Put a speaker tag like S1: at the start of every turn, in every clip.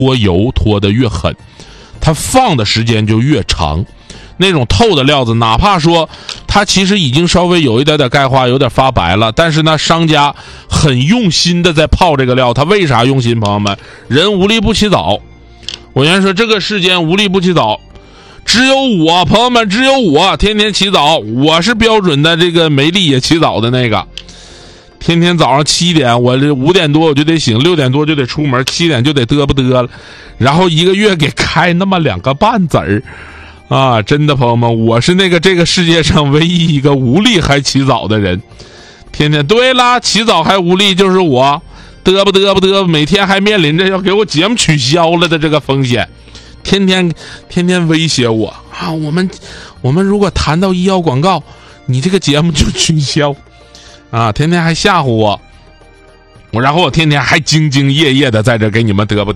S1: 脱油脱得越狠，它放的时间就越长。那种透的料子，哪怕说它其实已经稍微有一点点钙化，有点发白了，但是呢，商家很用心的在泡这个料。他为啥用心？朋友们，人无利不起早。我原来说这个世间无利不起早，只有我，朋友们，只有我天天起早，我是标准的这个没力也起早的那个。天天早上7点，我这5点多我就得醒，6点多就得出门，7点就得嘚不嘚了，然后一个月给开那么2个半子儿。啊，真的朋友们，我是那个这个世界上唯一一个无力还起早的人。天天对啦，起早还无力就是我，嘚不，每天还面临着要给我节目取消了的这个风险，天天威胁我啊！我们如果谈到医药广告，你这个节目就取消啊！天天还吓唬我。然后我天天还兢兢业业的在这给你们嘚不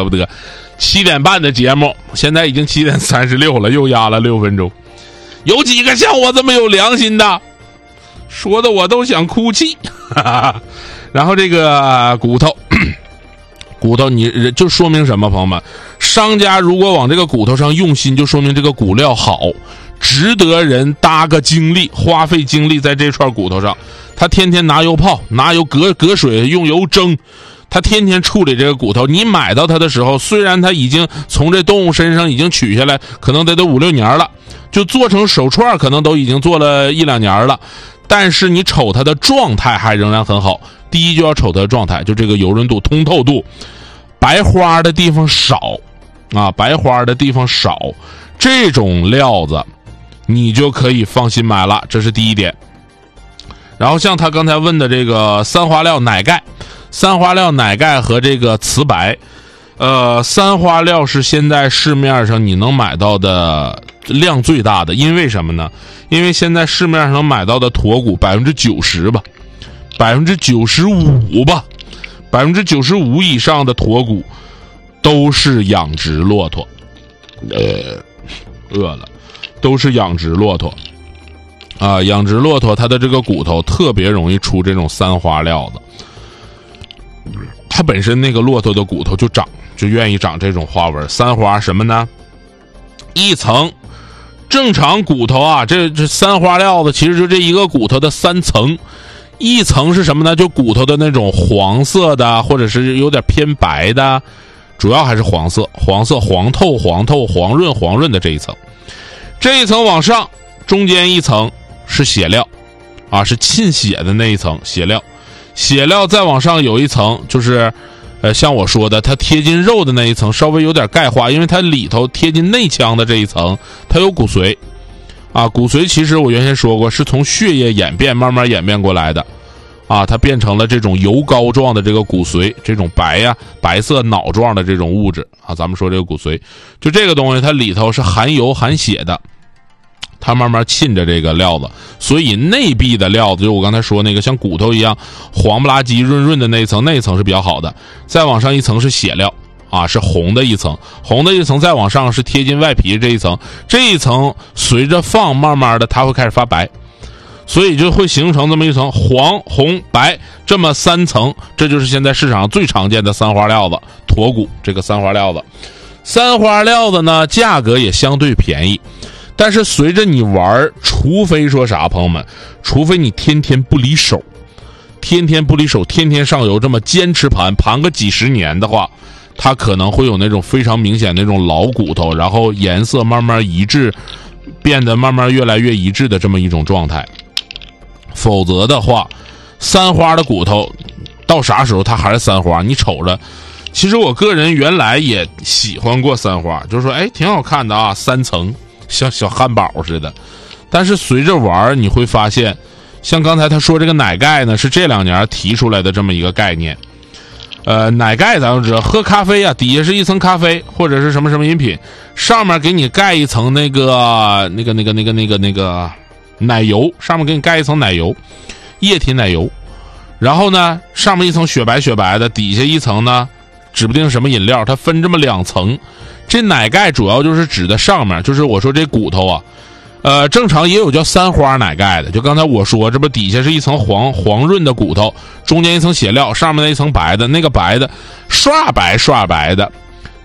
S1: ，7点半的节目，现在已经7点36了，又压了6分钟。有几个像我这么有良心的，说的我都想哭泣。然后这个骨头，你就说明什么？朋友们，商家如果往这个骨头上用心，就说明这个骨料好，值得人搭个精力，花费精力在这串骨头上。他天天拿油泡，拿油隔水，用油蒸，他天天处理这个骨头。你买到它的时候，虽然它已经从这动物身上已经取下来，可能得5、6年了，就做成手串可能都已经做了1、2年了，但是你瞅它的状态还仍然很好。第一就要瞅它的状态，就这个油润度、通透度，白花的地方少啊，白花的地方少，这种料子你就可以放心买了，这是第一点。然后像他刚才问的这个三花料奶钙和这个瓷白，三花料是现在市面上你能买到的量最大的，因为什么呢？因为现在市面上能买到的驼骨90%吧，95%吧，95%以上的驼骨都是养殖骆驼，饿了，都是养殖骆驼。啊，养殖骆驼它的这个骨头特别容易出这种三花料子，它本身那个骆驼的骨头就愿意长这种花纹。三花什么呢？一层，正常骨头啊，这三花料子其实就这一个骨头的3层，一层是什么呢？就骨头的那种黄色的，或者是有点偏白的，主要还是黄色、黄透、黄润的这一层。这一层往上，中间一层是血料啊，是沁血的那一层血料再往上有一层，就是像我说的它贴近肉的那一层稍微有点钙化，因为它里头贴近内腔的这一层它有骨髓啊。骨髓其实我原先说过是从血液慢慢演变过来的啊，它变成了这种油膏状的这个骨髓，这种白色脑状的这种物质啊。咱们说这个骨髓就这个东西，它里头是含油含血的，它慢慢沁着这个料子，所以内壁的料子就我刚才说那个像骨头一样黄不拉几润的那一层是比较好的。再往上一层是血料啊，是红的一层再往上是贴近外皮这一层随着放慢慢的它会开始发白，所以就会形成这么一层黄红白这么3层，这就是现在市场上最常见的三花料子驼骨。这个三花料子呢价格也相对便宜，但是随着你玩，除非说啥，朋友们，除非你天天不离手，天天上油，这么坚持盘个几十年的话，它可能会有那种非常明显那种老骨头，然后颜色慢慢一致，变得慢慢越来越一致的这么一种状态。否则的话，三花的骨头到啥时候它还是三花，你瞅着。其实我个人原来也喜欢过三花，就是说挺好看的啊，3层像小汉堡似的。但是随着玩你会发现，像刚才他说这个奶钙呢是这2年提出来的这么一个概念。奶钙咱们知道，喝咖啡啊，底下是一层咖啡或者是什么饮品，上面给你盖一层那个奶油，上面给你盖一层奶油，液体奶油，然后呢上面一层雪白的，底下一层呢指不定什么饮料，它分这么2层。这奶钙主要就是指的上面，就是我说这骨头啊，正常也有叫三花奶钙的，就刚才我说这不底下是一层黄润的骨头，中间一层血料，上面那一层白的，那个白的刷白的